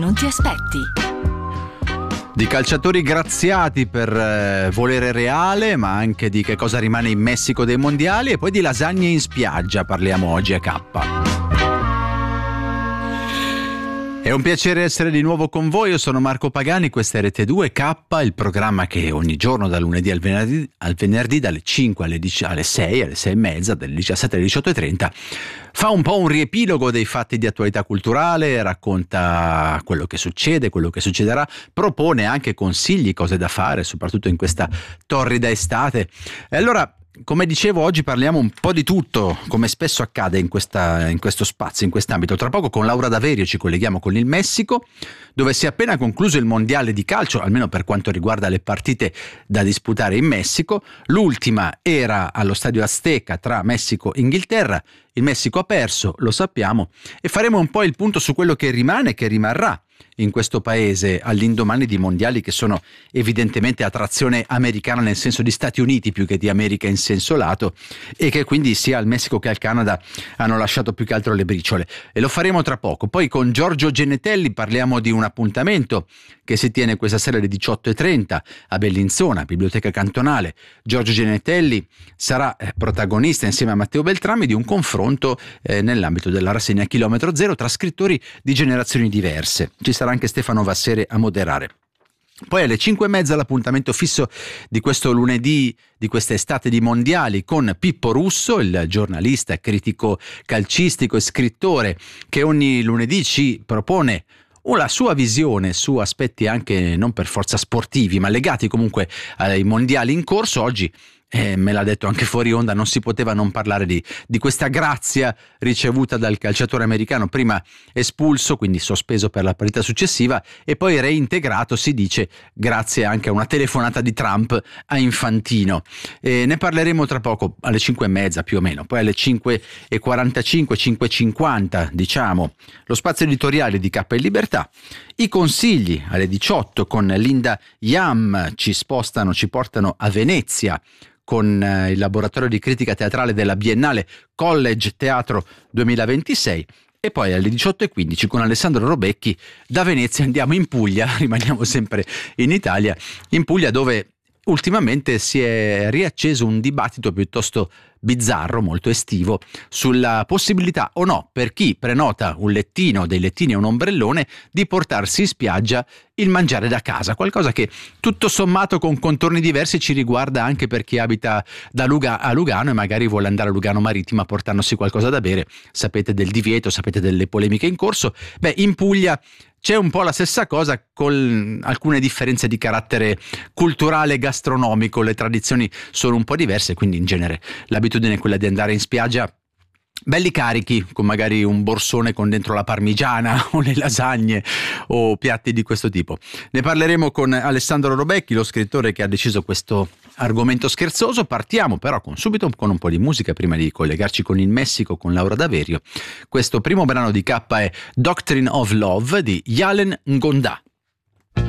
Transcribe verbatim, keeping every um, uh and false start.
Non ti aspetti. Di calciatori graziati per eh, volere reale, ma anche di che cosa rimane in Messico dei mondiali, e poi di lasagne in spiaggia parliamo oggi a K. È un piacere essere di nuovo con voi, io sono Marco Pagani, questa è Rete due K, il programma che ogni giorno dal lunedì al venerdì, al venerdì dalle cinque alle, dieci, alle sei, alle sei e mezza, dalle diciassette alle diciotto e trenta, fa un po' un riepilogo dei fatti di attualità culturale, racconta quello che succede, quello che succederà, propone anche consigli, cose da fare, soprattutto in questa torrida estate. E allora, come dicevo, oggi parliamo un po' di tutto, come spesso accade in, questa, in questo spazio, in quest'ambito. Tra poco con Laura Daverio ci colleghiamo con il Messico, dove si è appena concluso il mondiale di calcio, almeno per quanto riguarda le partite da disputare in Messico. L'ultima era allo Stadio Azteca tra Messico e Inghilterra. Il Messico ha perso, lo sappiamo, e faremo un po' il punto su quello che rimane e che rimarrà in questo paese all'indomani di mondiali che sono evidentemente a trazione americana, nel senso di Stati Uniti più che di America in senso lato, e che quindi sia al Messico che al Canada hanno lasciato più che altro le briciole, e lo faremo tra poco. Poi con Giorgio Genetelli parliamo di un appuntamento che si tiene questa sera alle diciotto e trenta a Bellinzona, Biblioteca Cantonale. Giorgio Genetelli sarà protagonista insieme a Matteo Beltrami di un confronto eh, nell'ambito della rassegna Chilometro Zero tra scrittori di generazioni diverse. Ci sarà anche Stefano Vassere a moderare. Poi alle cinque e mezza l'appuntamento fisso di questo lunedì, di questa estate di mondiali, con Pippo Russo, il giornalista, critico calcistico e scrittore che ogni lunedì ci propone la sua visione su aspetti anche non per forza sportivi, ma legati comunque ai mondiali in corso. Oggi Eh, me l'ha detto anche fuori onda, non si poteva non parlare di, di questa grazia ricevuta dal calciatore americano, prima espulso, quindi sospeso per la partita successiva, e poi reintegrato, si dice, grazie anche a una telefonata di Trump a Infantino. E ne parleremo tra poco, alle cinque e mezza più o meno. Poi alle cinque e quarantacinque, cinque e cinquanta, diciamo, lo spazio editoriale di K in Libertà. I consigli alle diciotto con Linda Yam ci spostano, ci portano a Venezia con il laboratorio di critica teatrale della Biennale College Teatro duemilaventisei, e poi alle diciotto e quindici con Alessandro Robecchi da Venezia andiamo in Puglia, rimaniamo sempre in Italia, in Puglia dove ultimamente si è riacceso un dibattito piuttosto bizzarro, molto estivo, sulla possibilità o no, per chi prenota un lettino, dei lettini e un ombrellone, di portarsi in spiaggia il mangiare da casa, qualcosa che tutto sommato con contorni diversi ci riguarda anche per chi abita da Luga- a Lugano e magari vuole andare a Lugano Marittima portandosi qualcosa da bere. Sapete del divieto, sapete delle polemiche in corso. Beh, in Puglia c'è un po' la stessa cosa, con alcune differenze di carattere culturale e gastronomico. Le tradizioni sono un po' diverse, quindi in genere l'abitudine è quella di andare in spiaggia belli carichi, con magari un borsone con dentro la parmigiana o le lasagne o piatti di questo tipo. Ne parleremo con Alessandro Robecchi, lo scrittore che ha deciso questo argomento scherzoso. Partiamo però con, subito con un po' di musica prima di collegarci con il Messico, con Laura Daverio. Questo primo brano di K è Doctrine of Love di Yalen Ngonda.